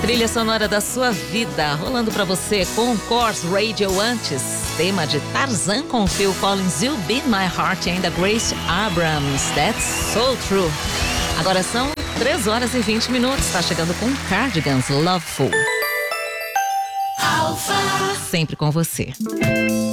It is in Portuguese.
Trilha sonora da sua vida, rolando pra você com Corrs Radio antes. Tema de Tarzan com Phil Collins, You Be My Heart, e ainda Grace Abrams, That's So True. Agora são 3 horas e 20 minutos, tá chegando com Cardigans, Loveful. Sempre com você.